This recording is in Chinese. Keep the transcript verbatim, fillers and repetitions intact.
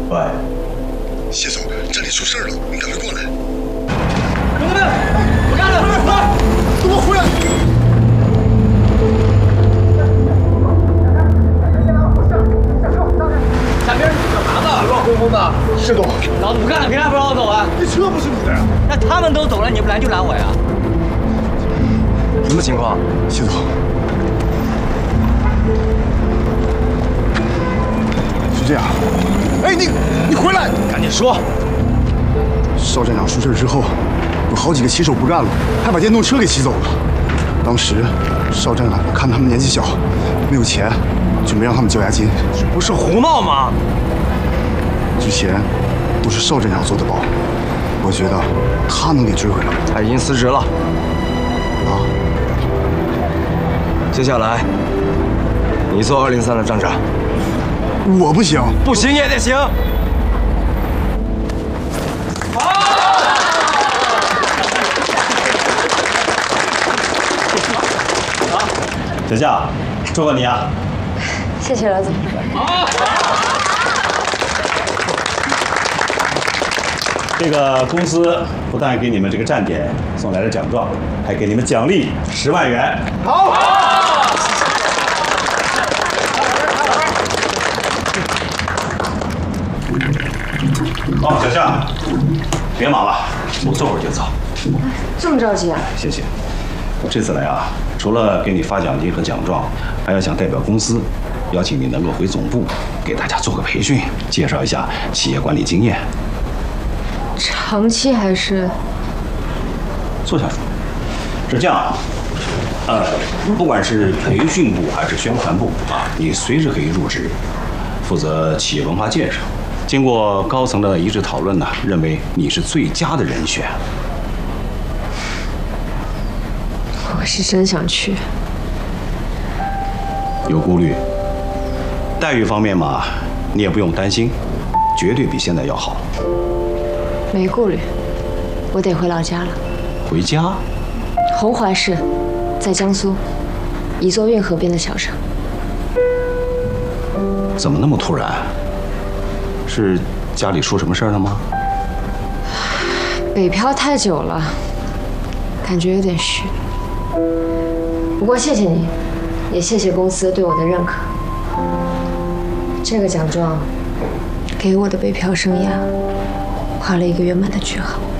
喂， 谢总，这里出事了，你赶快过来！ 兄弟们，不干了，来，给我回来！下边你干嘛呢？乱哄哄的。 谢总， 老子不干了，凭啥不让我走啊？ 这车不是你的呀？ 那他们都走了，你不拦就拦我呀？ 什么情况？ 谢总，是这样。哎，你你回来！ 赶紧说。 邵站长出事之后，有好几个骑手不干了，还把电动车给骑走了。当时邵站长看他们年纪小，没有钱，就没让他们交押金。 这不是胡闹吗？ 之前都是邵站长做的保，我觉得他能给追回来。 他已经辞职了。 啊？ 接下来，你做二零三的站长。 我不行， 不行也得行。 小夏，祝贺你啊！ 谢谢老总。 这个公司不但给你们这个站点送来了奖状，还给你们奖励十万元。 好。 哦，小夏，别忙了，我坐会儿就走。 这么着急啊？ 谢谢。我这次来啊，除了给你发奖金和奖状，还要想代表公司，邀请你能够回总部，给大家做个培训，介绍一下企业管理经验。 长期还是？ 坐下说。是这样啊，呃，不管是培训部还是宣传部啊，你随时可以入职，负责企业文化建设。经过高层的一致讨论呢，认为你是最佳的人选。 我是真想去。 有顾虑？待遇方面嘛，你也不用担心，绝对比现在要好。 没顾虑，我得回老家了。 回家？ 红淮市，在江苏，一座运河边的小城。 怎么那么突然？是家里出什么事儿了吗？ 北漂太久了，感觉有点虚。不过谢谢你，也谢谢公司对我的认可。这个奖状给我的北漂生涯画了一个圆满的句号。